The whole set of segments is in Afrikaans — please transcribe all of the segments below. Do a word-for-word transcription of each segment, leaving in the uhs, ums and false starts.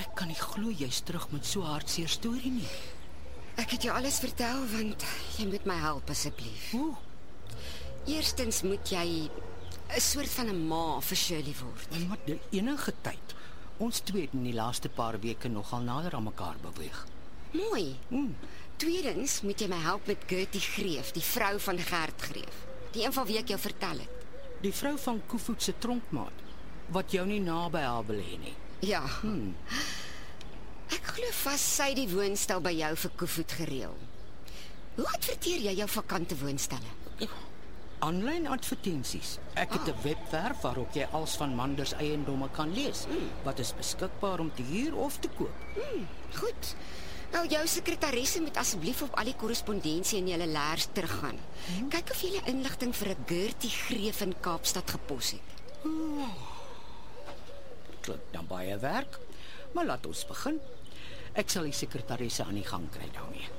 Ek kan nie glo jy's terug met so 'n hartseer storie nie. Ek het jou alles vertel, want jy moet my help asseblief. Hoe? Eerstens moet jy 'n soort van 'n ma vir Shirley word. En wat die enige tyd. Ons twee het in die laaste paar weke nogal nader aan mekaar beweeg. Mooi. Hmm. Tweedens moet jy my help met Gertie Greef, die vrou van Gert Greef. Die een van wie ek jou vertel het. Die vrou van Koevoet se tronkmaat, wat jou nie naby haar wil hê nie. Ja. Hmm. Ek glo vas sy die woonstel by jou vir Koevoet gereël. Hoe adverteer jy jou vakante woonstelle? Aanlyn advertensies. Ek het 'n oh. webwerf waarop jy als van Manders eiendomme kan lees, hmm. wat is beskikbaar om te huur of te koop. Hmm. Goed. Nou, jou sekretaresse moet asseblief op al die korrespondensie in julle leers teruggaan. Hmm. Kyk of jy inligting vir 'n Gertie Greef in Kaapstad gepos het. Oh. Klink dan baie werk, maar laat ons begin. Ek sal die sekretaresse aan die gang kry daarmee.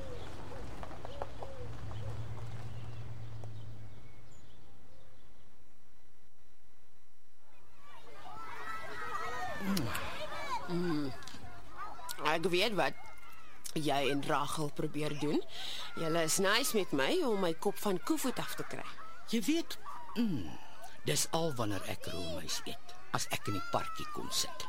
Mm. Ek weet wat jy en Rachel probeer doen. Julle is nice met my om my kop van Koevoet af te kry. Jy weet, mm, dis al wanneer ek roomys eet, as ek in die parkie kom sit.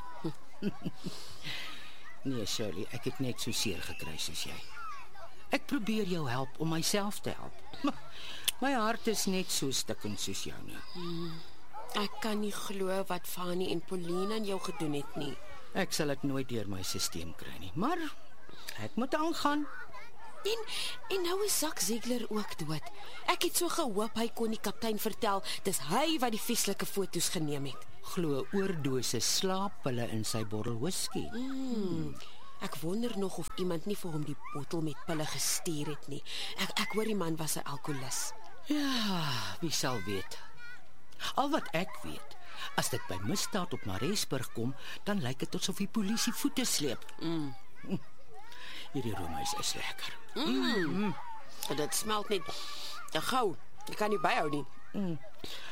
Nee, Shirley, ek het net so seer gekry soos jy. Ek probeer jou help om myself te help. My hart is net so stikkend soos joune. Mm. Ek kan nie glo wat Fanny en Pauline aan jou gedoen het nie. Ek sal dit nooit deur my stelsel kry nie, maar ek moet aangaan. En, en nou is Zak Ziegler ook dood. Ek het so gehoop hy kon die kaptein vertel dis hy wat die vieslike foto's geneem het. Glo oordose slaappille in sy bottel whisky. Mm. Ek wonder nog of iemand nie vir hom die bottel met pille gestuur het nie. Ek ek hoor die man was 'n alkoholist. Ja, wie sal weet. Al wat ek weet, as dit by misdaad op Maresburg kom, dan lyk dit asof die polisie voete sleep. Mm. Hierdie roomys is lekker. Mm. Mm. Dit smelt net te gou. Ek kan nie byhou nie. Mm.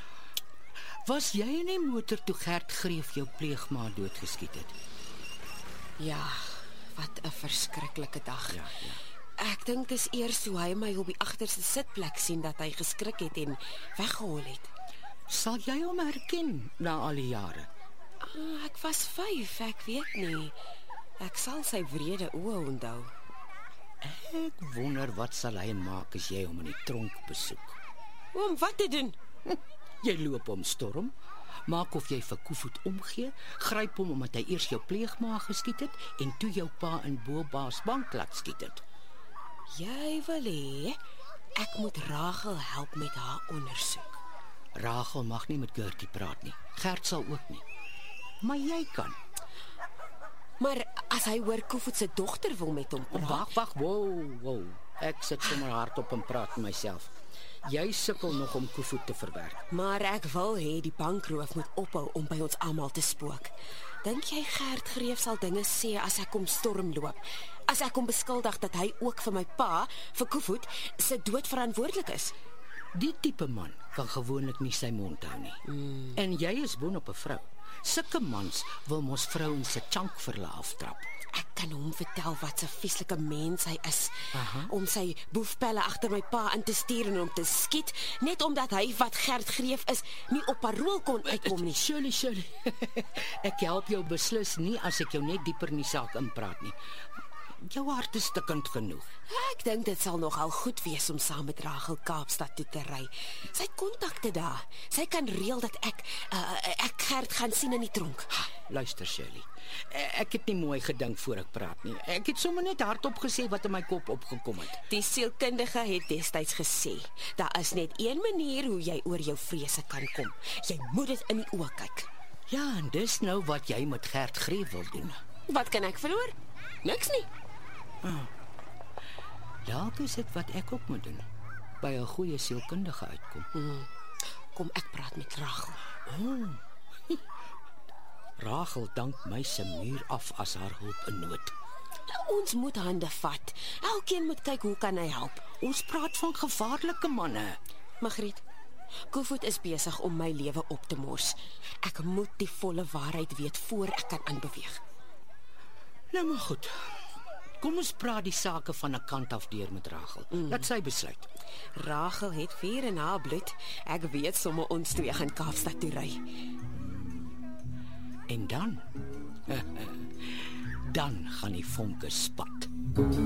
Was jy in die motor toe Gert Greef jou pleegma doodgeskiet het? Ja, wat 'n verskriklike dag. Ja, ja. Ek dink dis eers toe hy my op die agterste sitplek sien dat hy geskrik het en weggehol het. Sal jy hom herken na al die jare? Ah, ek was vyf, ek weet nie. Ek sal sy wrede oë onthou. Ek wonder wat sal hy maak as jy hom in die tronk besoek. Om wat te doen? Jy loop hom storm, maak of jy vir Koevoet omgee, gryp hom omdat hy eers jou pleegma geskiet het en toe jou pa in Boba's bank laat skiet het. Jy wil hê ek moet Rachel help met haar ondersoek. Rachel mag nie met Gertie praat nie. Gert sal ook nie. Maar jy kan. Maar as hy hoor Koevoet se dogter wil met hom praat. Wag, wag, wow, wow. Ek sit sommer hardop en praat met myself. Jy sukkel nog om Koevoet te verwerk. Maar ek wil hê die bankroof moet ophou om by ons almal te spook. Dink jy Gert Greef sal dinge sê as ek hom stormloop? As ek hom beskuldig dat hy ook vir my pa, vir Koevoet, se dood verantwoordelik is? Die tipe man kan gewoonlik nie sy mond hou nie. Mm. En jy is boonop 'n vrou. Sulke mans wil mos vrouens se chunk verlaaf trap. Ek kan hom vertel wat 'n vieslike mens hy is. Aha. Om sy boefpelle agter my pa in te stuur en hom te skiet, net omdat hy wat Gert Greef is, nie op parool kon uitkom nie. Shirley, Shirley. Ek help jou beslis nie as ek jou net dieper in die saak inpraat nie. Jou hart is stikkend genoeg. Ek dink dit sal nogal goed wees om saam met Rachel Kaapstad toe te ry. Sy het kontakte daar. Sy kan reël dat ek uh, ek Gert gaan sien in die tronk. Luister, Shirley. Ek het nie mooi gedink voor ek praat nie. Ek het sommer net hardop gesê wat in my kop opgekom het. Die sielkundige het destyds gesê, daar is net een manier hoe jy oor jou vrese kan kom. Jy moet dit in die oë kyk. Ja, en dis nou wat jy met Gert Greef wil doen. Wat kan ek verloor? Niks nie. Ah. Dalk is dit wat ek ook moet doen. By 'n goeie sielkundige uitkom. Hmm. Kom ek praat met Rachel. Oh. Rachel dank my se muur af as haar hulp in nood. Ons moet hande vat. Elkeen moet kyk hoe kan hy help. Ons praat van gevaarlike manne. Margriet, Koevoet is besig om my lewe op te mors. Ek moet die volle waarheid weet voor ek kan aanbeweeg. Nou maar goed. Kom ons praat die sake van 'n kant af deur met Rachel. Mm. Laat sy besluit. Rachel het vuur in haar bloed. Ek weet sommer ons twee gaan Kaapstad toe ry. En dan? Dan gaan die vonke spat.